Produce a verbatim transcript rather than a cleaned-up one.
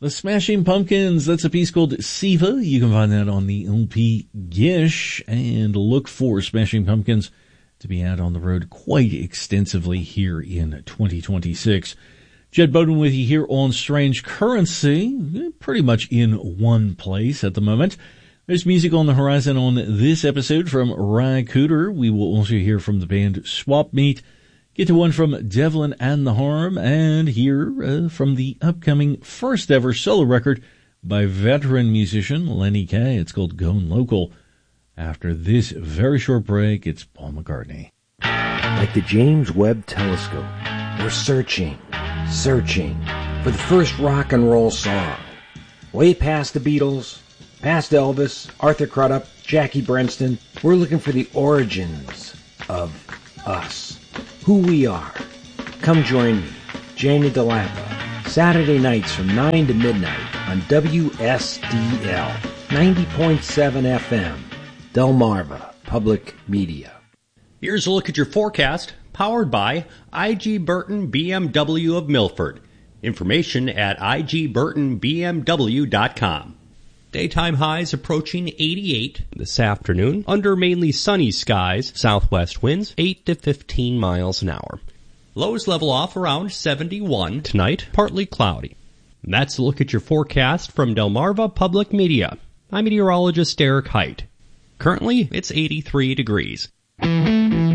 The Smashing Pumpkins, that's a piece called Siva. You can find that on the L P Gish, and look for Smashing Pumpkins to be out on the road quite extensively here in twenty twenty-six. Jed Bowden with you here on Strange Currency, pretty much in one place at the moment. There's music on the horizon on this episode from Ry Cooder. We will also hear from the band Swap Meet. Get to one from Devlin and the Harm, and hear uh, from the upcoming first ever solo record by veteran musician Lenny Kaye. It's called Gone Local. After this very short break, it's Paul McCartney. Like the James Webb Telescope, we're searching, searching for the first rock and roll song. Way past the Beatles, past Elvis, Arthur Crudup, Jackie Brenston, we're looking for the origins of us. Who we are. Come join me, Janie DeLappa, Saturday nights from nine to midnight on W S D L ninety point seven F M, Delmarva Public Media. Here's a look at your forecast, powered by I G Burton B M W of Milford. Information at I G Burton B M W dot com. Daytime highs approaching eighty-eight this afternoon, under mainly sunny skies, southwest winds eight to fifteen miles an hour. Lows level off around seventy-one tonight, partly cloudy. And that's a look at your forecast from Delmarva Public Media. I'm meteorologist Eric Height. Currently, it's eighty-three degrees.